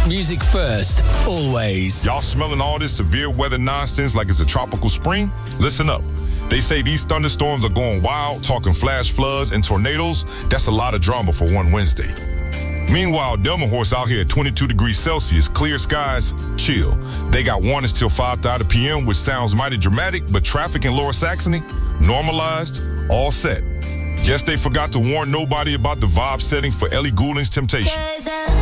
Music first, always. Y'all smelling all this severe weather nonsense like it's a tropical spring? Listen up. They say these thunderstorms are going wild, talking flash floods and tornadoes. That's a lot of drama for one Wednesday. Meanwhile, Delmenhorst out here at 22 degrees Celsius, clear skies, chill. They got warnings till 5:30 p.m., which sounds mighty dramatic, but traffic in Lower Saxony, normalized, all set. Guess they forgot to warn nobody about the vibe setting for Ellie Goulding's Temptation.